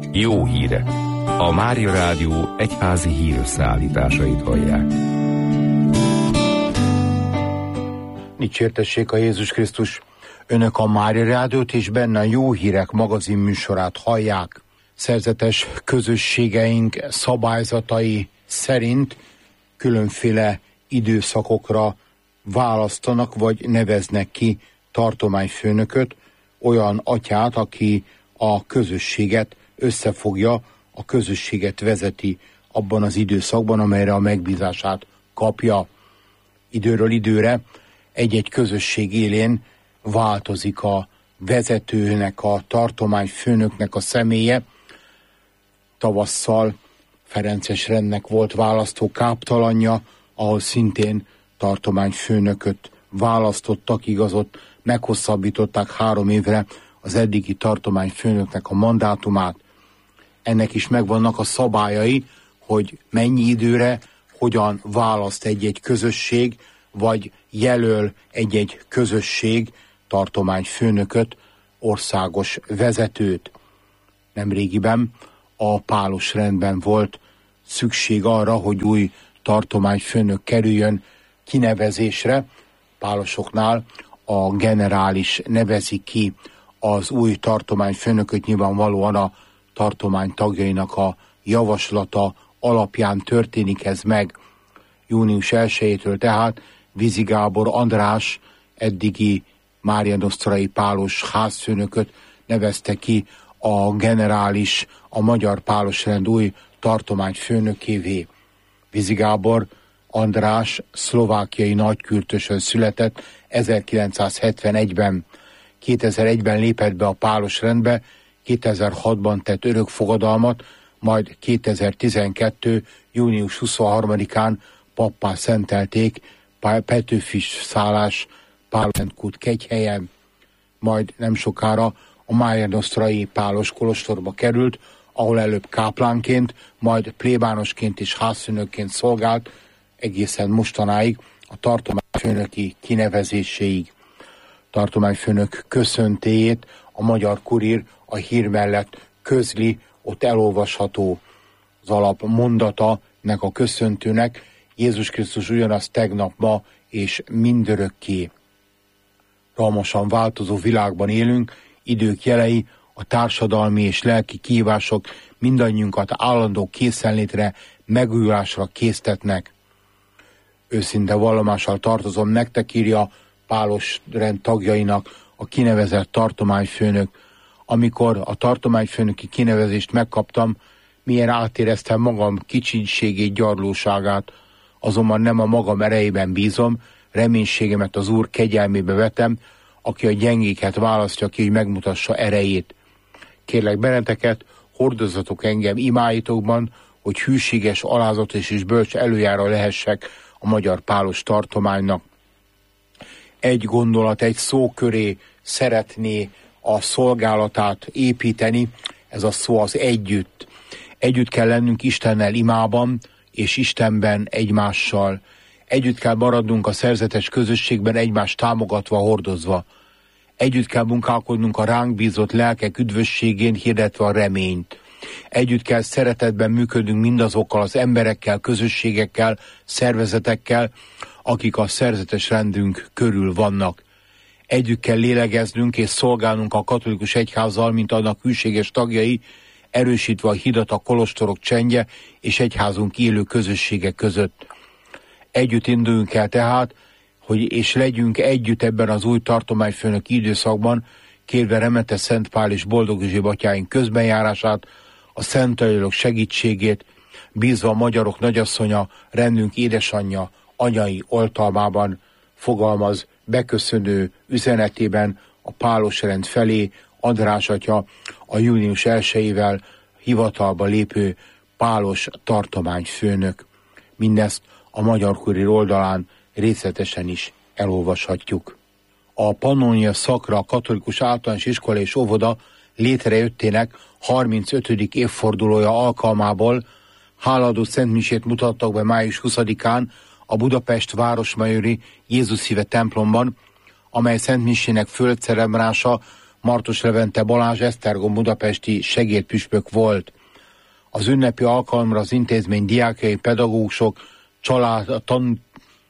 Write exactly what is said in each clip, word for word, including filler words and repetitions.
Jó hírek! A Mária Rádió egyházi hírösszeállításait hallják. Dicsértessék a Jézus Krisztus! Önök a Mária Rádiót és benne a Jó Hírek magazin műsorát hallják. Szerzetes közösségeink szabályzatai szerint különféle időszakokra választanak vagy neveznek ki tartományfőnököt, olyan atyát, aki a közösséget összefogja, a közösséget vezeti abban az időszakban, amelyre a megbízását kapja. Időről időre egy-egy közösség élén változik a vezetőnek, a tartományfőnöknek a személye. Tavasszal Ferences rendnek volt választó káptalanja, ahol szintén tartományfőnököt választottak, igaz, ott meghosszabbították három évre az eddigi tartományfőnöknek a mandátumát. Ennek is megvannak a szabályai, hogy mennyi időre, hogyan választ egy-egy közösség, vagy jelöl egy-egy közösség tartományfőnököt, országos vezetőt. Nemrégiben a pálos rendben volt szükség arra, hogy új tartományfőnök kerüljön kinevezésre. Pálosoknál a generális nevezi ki az új tartományfőnököt, nyilvánvalóan a tartomány tagjainak a javaslata alapján történik ez meg. június elsejétől tehát Vizi Gábor András, eddigi márianosztrai pálos házfőnököt nevezte ki a generális, a magyar pálosrend új tartományfőnökévé. Vizi Gábor András szlovákiai nagykürtösön született ezerkilencszázhetvenegyben. kétezer-egyben lépett be a pálosrendbe, kétezer-hatban tett örökfogadalmat, majd kétezer-tizenkettő. június huszonharmadikán pappá szentelték Petőfi szállás Pálosrentkút Kegyhelyen, majd nem sokára a márianosztrai pálos kolostorba került, ahol előbb káplánként, majd plébánosként és házfőnökként szolgált egészen mostanáig a tartományfőnöki kinevezéséig. Tartományfőnök köszöntéjét a Magyar Kurír a hír mellett közli, ott elolvasható az alap mondata nek a köszöntőnek: Jézus Krisztus ugyanaz tegnap, ma és mindörökké. Rohamosan változó világban élünk, idők jelei, a társadalmi és lelki kihívások mindannyiunkat állandó készenlétre, megújulásra késztetnek. Őszinte vallomással tartozom nektek, írja pálos rend tagjainak a kinevezett tartományfőnök. Amikor a tartományfőnöki kinevezést megkaptam, milyen átéreztem magam kicsinségét, gyarlóságát, azonban nem a magam erejében bízom, reménységemet az Úr kegyelmébe vetem, aki a gyengéket választja ki, hogy megmutassa erejét. Kérlek benneteket, hordozzatok engem imáitokban, hogy hűséges, alázatos és bölcs előjára lehessek a magyar pálos tartománynak. Egy gondolat, egy szó köré szeretné a szolgálatát építeni, ez a szó az együtt. Együtt kell lennünk Istennel imában, és Istenben egymással. Együtt kell maradnunk a szerzetes közösségben, egymást támogatva, hordozva. Együtt kell munkálkodnunk a ránk bízott lelkek üdvösségén, hirdetve a reményt. Együtt kell szeretetben működnünk mindazokkal az emberekkel, közösségekkel, szervezetekkel, akik a szerzetes rendünk körül vannak. Együtt kell lélegeznünk és szolgálnunk a katolikus egyházzal, mint annak hűséges tagjai, erősítve a hidat a kolostorok csendje és egyházunk élő közössége között. Együtt induljunk el tehát, hogy és legyünk együtt ebben az új tartományfőnöki időszakban, kérve Remete Szent Pál és Boldog Erzsébet atyáink közbenjárását, a szent angyalok segítségét, bízva a magyarok nagyasszonya, rendünk édesanyja, anyai oltalmában fogalmaz beköszönő üzenetében a pálos rend felé András atya, a június elsejével hivatalba lépő pálos tartományfőnök. Mindezt a Magyar Kurír oldalán részletesen is elolvashatjuk. A Pannonia Szakra katolikus általános iskola és óvoda létrejöttének harmincötödik évfordulója alkalmából hálaadó szentmisét mutattak be május huszadikán a Budapest Városmajori Jézus Szíve templomban, amely szentmisének földcelebrálása Martos Levente Balázs esztergom budapesti segédpüspök volt. Az ünnepi alkalomra az intézmény diákjai, pedagógusok, család, tan...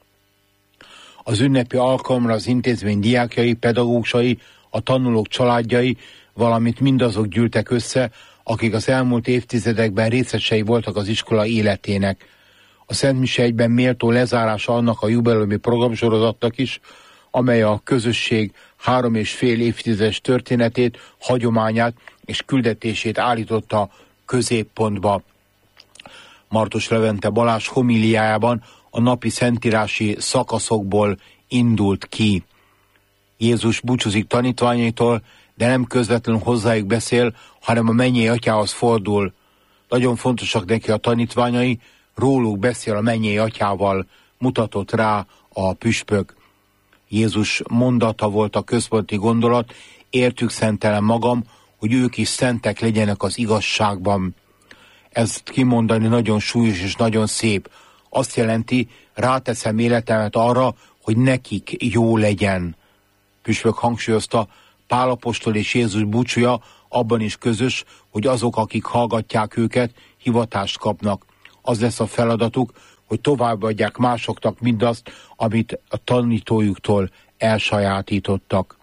az ünnepi alkalomra az intézmény diákjai, pedagógusai, a tanulók családjai, valamint mindazok gyűltek össze, akik az elmúlt évtizedekben részesei voltak az iskola életének. A Szent Mise egyben méltó lezárása annak a jubileumi programsorozatnak is, amely a közösség három és fél évtizedes történetét, hagyományát és küldetését állította középpontba. Martos Levente Balázs homíliájában a napi szentírási szakaszokból indult ki. Jézus búcsúzik tanítványaitól, de nem közvetlenül hozzájuk beszél, hanem a mennyei atyához fordul. Nagyon fontosak neki a tanítványai, róluk beszél a mennyei atyával, mutatott rá a püspök. Jézus mondata volt a központi gondolat, értük szentelem magam, hogy ők is szentek legyenek az igazságban. Ezt kimondani nagyon súlyos és nagyon szép. Azt jelenti, ráteszem életemet arra, hogy nekik jó legyen. Püspök hangsúlyozta, Pál apostol és Jézus búcsúja abban is közös, hogy azok, akik hallgatják őket, hivatást kapnak. Az lesz a feladatuk, hogy továbbadják másoknak mindazt, amit a tanítójuktól elsajátítottak.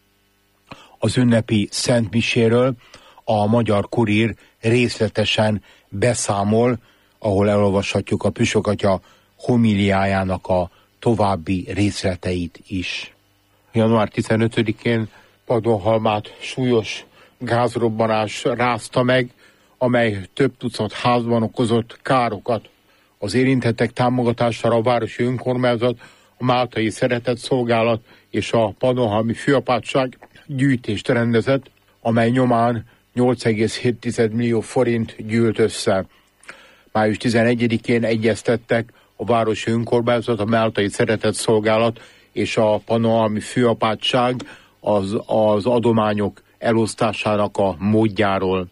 Az ünnepi Szent Miséről a Magyar Kurír részletesen beszámol, ahol elolvashatjuk a püspökatya homíliájának a további részleteit is. január tizenötödikén Padonhalmát súlyos gázrobbanás rázta meg, amely több tucat házban okozott károkat. Az érintettek támogatására a városi önkormányzat, a Máltai Szeretetszolgálat és a Padonhalmi Főapátság gyűjtést rendezett, amely nyomán nyolc egész hét millió forint gyűlt össze. május tizenegyedikén egyeztettek a városi önkormányzat, a Máltai Szeretetszolgálat és a Padonhalmi Főapátság az, az adományok elosztásának a módjáról.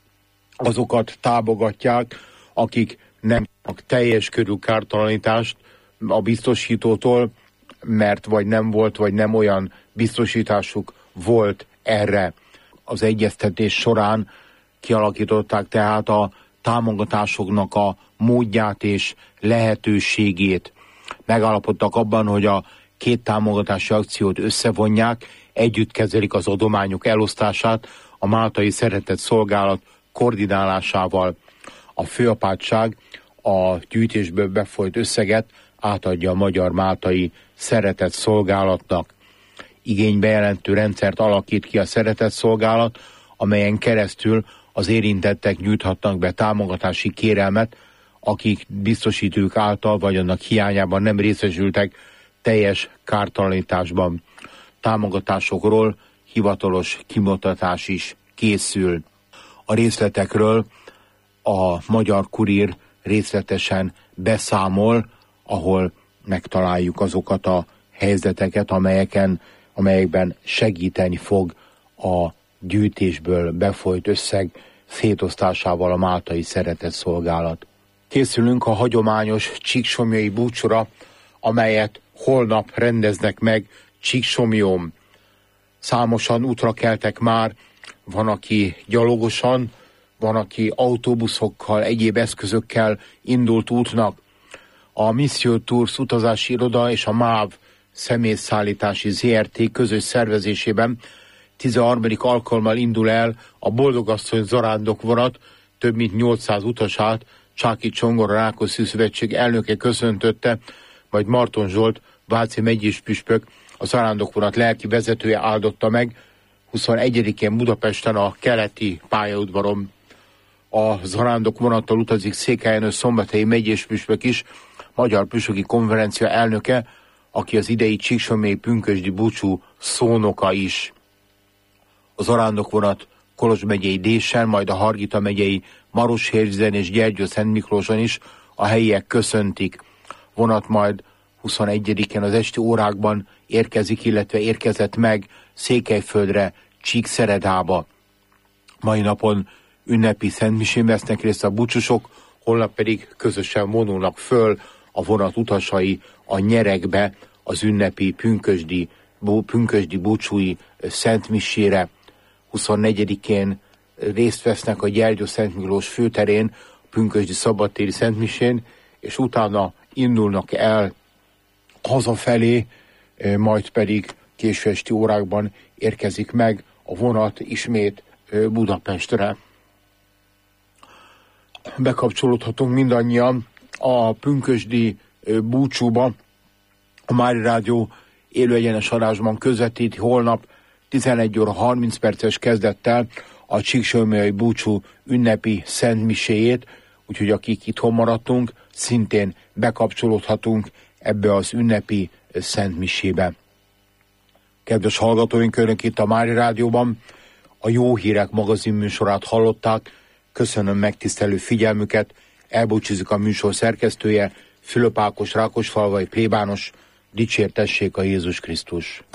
Azokat támogatják, akik nem kapnak teljes körű kártalanítást a biztosítótól, mert vagy nem volt, vagy nem olyan biztosításuk volt erre. Az egyeztetés során kialakították tehát a támogatásoknak a módját és lehetőségét. Megállapodtak abban, hogy a két támogatási akciót összevonják, együtt kezelik az adományok elosztását a Máltai Szeretetszolgálat koordinálásával. A főapátság a gyűjtésből befolyt összeget átadja a Magyar Máltai Szeretetszolgálatnak. Igénybejelentő rendszert alakít ki a Szeretetszolgálat, amelyen keresztül az érintettek nyújthatnak be támogatási kérelmet, akik biztosítők által vagy annak hiányában nem részesültek teljes kártalanításban. Támogatásokról hivatalos kimutatás is készül. A részletekről a Magyar Kurír részletesen beszámol, ahol megtaláljuk azokat a helyzeteket, amelyeken, amelyekben segíteni fog a gyűjtésből befolyt összeg szétosztásával a Máltai Szeretetszolgálat. Készülünk a hagyományos csíksomlyai búcsúra, amelyet holnap rendeznek meg Csíksomlyón. Számosan útra keltek már, van, aki gyalogosan, van, aki autóbuszokkal, egyéb eszközökkel indult útnak. A Mission Tours utazási iroda és a MÁV személyszállítási zé er té közös szervezésében tizenharmadik alkalommal indul el a Boldogasszony zarándok vonat, több mint nyolcszáz utasát Csáky Csongor Rákóczi Szövetség elnöke köszöntötte, majd Marton Zsolt, váci megyés püspök, a zarándokvonat lelki vezetője áldotta meg huszonegyedikén Budapesten a keleti pályaudvaron. A zarándokvonattal utazik Székelyhenő szombathelyi megyés püspök is, Magyar Püspöki Konferencia elnöke, aki az idei csíksomlyai pünkösdi búcsú szónoka is. A zarándokvonat Kolozs megyei Désen, majd a Hargita megyei Maroshérzsen és Gyergyő-Szent Miklóson is a helyiek köszöntik. Vonat majd huszonegyedikén az esti órákban érkezik, illetve érkezett meg Székelyföldre, Csíkszeredába. Mai napon ünnepi szentmisén vesznek részt a búcsúsok, holnap pedig közösen vonulnak föl a vonat utasai a Nyeregbe az ünnepi pünkösdi, bú, pünkösdi búcsúi szentmisére. huszonnegyedikén részt vesznek a Gyergyó Szent Miklós főterén, a pünkösdi szabadtéri szentmisén, és utána indulnak el hazafelé, majd pedig késő esti órákban érkezik meg a vonat ismét Budapestre. Bekapcsolódhatunk mindannyian a pünkösdi búcsúba. A Mária Rádió élő egyenes adásban közvetíti holnap tizenegy óra harminc perces kezdettel a Csíksőmjai búcsú ünnepi szentmiséjét, úgyhogy akik itthon maradtunk, szintén bekapcsolódhatunk ebbe az ünnepi szentmisébe. Kedves hallgatóink, önök itt a Mária Rádióban a Jó Hírek magazin műsorát hallották. Köszönöm megtisztelő figyelmüket, elbúcsúzik a műsor szerkesztője, Fülöp Ákos rákosfalvai plébános. Dicsértessék a Jézus Krisztus!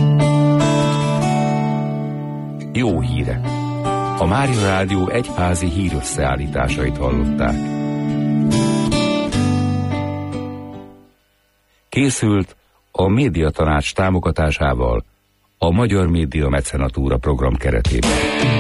Jó hírek! A Mária Rádió egyházi hírösszeállításait hallották. Készült a Médiatanács támogatásával a Magyar Média Mecenatúra program keretében.